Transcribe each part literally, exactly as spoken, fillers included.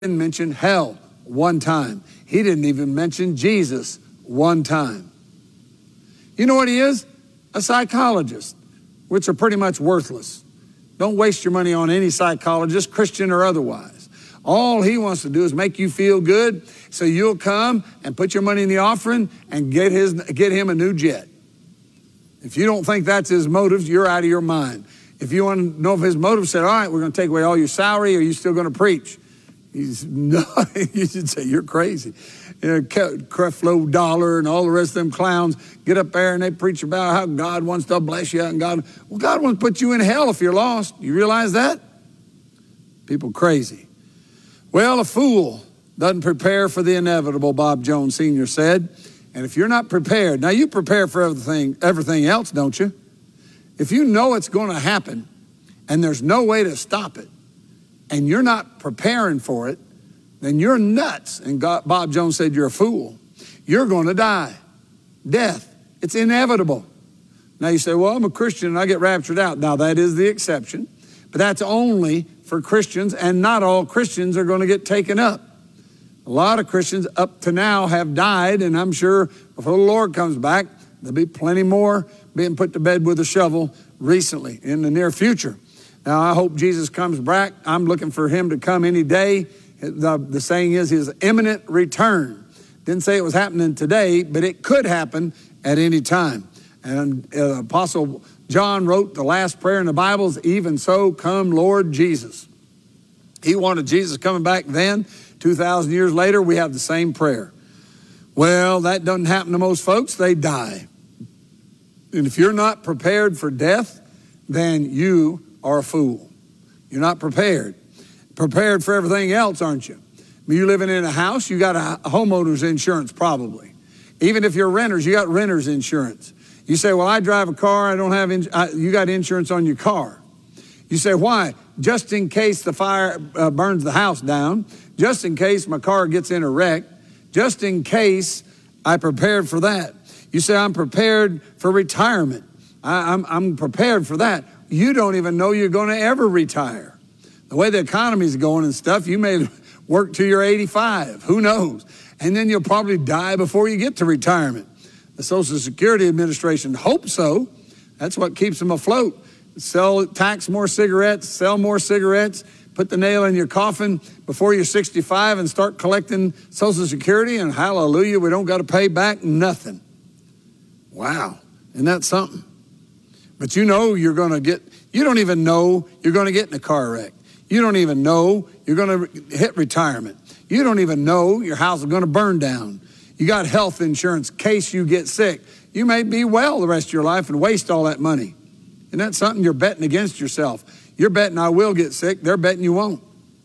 didn't mention hell one time. He didn't even mention Jesus one time. You know what he is? A psychologist, which are pretty much worthless. Don't waste your money on any psychologist, Christian or otherwise. All he wants to do is make you feel good, so you'll come and put your money in the offering and get his get him a new jet. If you don't think that's his motives, you're out of your mind. If you want to know if his motive said, all right, we're going to take away all your salary, or are you still going to preach? He's no, you should say, you're crazy. You know, Creflo Dollar and all the rest of them clowns get up there and they preach about how God wants to bless you. And God, well, God wants to put you in hell if you're lost. You realize that? People crazy. Well, a fool doesn't prepare for the inevitable, Bob Jones Senior said. And if you're not prepared, now you prepare for everything, everything else, don't you? If you know it's going to happen and there's no way to stop it, and you're not preparing for it, then you're nuts. And God, Bob Jones said, you're a fool. You're going to die. Death. It's inevitable. Now you say, well, I'm a Christian and I get raptured out. Now that is the exception, but that's only for Christians, and not all Christians are going to get taken up. A lot of Christians up to now have died, and I'm sure before the Lord comes back, there'll be plenty more being put to bed with a shovel recently in the near future. Now, I hope Jesus comes back. I'm looking for him to come any day. The, the saying is his imminent return. Didn't say it was happening today, but it could happen at any time. And uh, Apostle John wrote the last prayer in the Bible is, even so, come Lord Jesus. He wanted Jesus coming back then. two thousand years later, we have the same prayer. Well, that doesn't happen to most folks. They die. And if you're not prepared for death, then you are a fool. You're not prepared. Prepared for everything else, aren't you? I mean, you're living in a house, you got a homeowner's insurance probably. Even if you're renters, you got renter's insurance. You say, well, I drive a car, I don't have, in- I, you got insurance on your car. You say, why? Just in case the fire uh, burns the house down, just in case my car gets in a wreck, just in case I prepared for that. You say, I'm prepared for retirement. I, I'm, I'm prepared for that. You don't even know you're going to ever retire. The way the economy's going and stuff, you may work till you're eighty-five. Who knows? And then you'll probably die before you get to retirement. The Social Security Administration hopes so. That's what keeps them afloat. Sell, tax more cigarettes, sell more cigarettes, put the nail in your coffin before you're sixty-five and start collecting Social Security, and hallelujah, we don't got to pay back nothing. Wow, isn't that something? But you know you're going to get, you don't even know you're going to get in a car wreck. You don't even know you're going to hit retirement. You don't even know your house is going to burn down. You got health insurance in case you get sick. You may be well the rest of your life and waste all that money. Isn't that something? You're betting against yourself. You're betting I will get sick. They're betting you won't.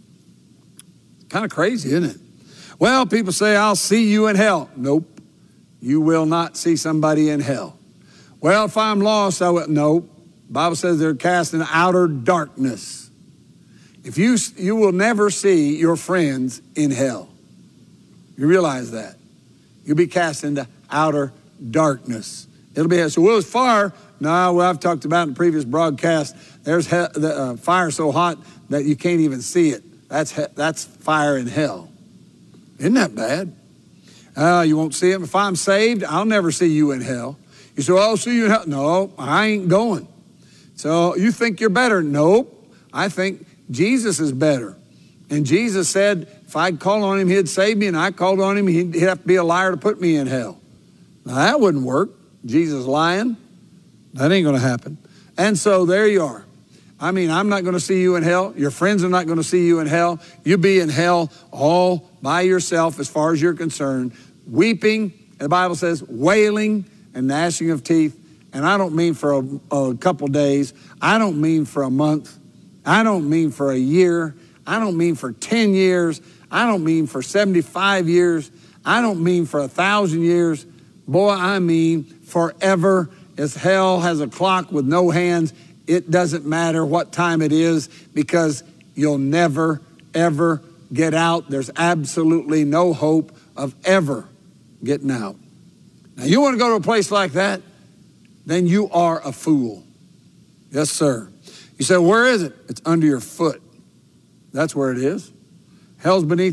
It's kind of crazy, isn't it? Well, people say, I'll see you in hell. Nope. You will not see somebody in hell. Well, if I'm lost, I will. No. The Bible says they're cast in outer darkness. If you, you will never see your friends in hell. You realize that. You'll be cast into outer darkness. It'll be, so well, it's fire. No, well, I've talked about in the previous broadcast, there's he, the uh, fire so hot that you can't even see it. That's he, that's fire in hell. Isn't that bad? Uh, you won't see it. If I'm saved, I'll never see you in hell. You say, well, I'll see you in hell. No, I ain't going. So you think you're better? Nope. I think Jesus is better. And Jesus said, if I'd call on him, he'd save me, and I called on him, he'd have to be a liar to put me in hell. Now, that wouldn't work. Jesus lying. That ain't going to happen. And so there you are. I mean, I'm not going to see you in hell. Your friends are not going to see you in hell. You'll be in hell all by yourself as far as you're concerned, weeping, the Bible says, wailing and gnashing of teeth. And I don't mean for a, a couple days. I don't mean for a month. I don't mean for a year. I don't mean for ten years. I don't mean for seventy-five years. I don't mean for a thousand years. Boy, I mean forever. As hell has a clock with no hands, it doesn't matter what time it is, because you'll never, ever get out. There's absolutely no hope of ever getting out. Now, you want to go to a place like that? Then you are a fool. Yes, sir. You say, where is it? It's under your foot. That's where it is. Hell's beneath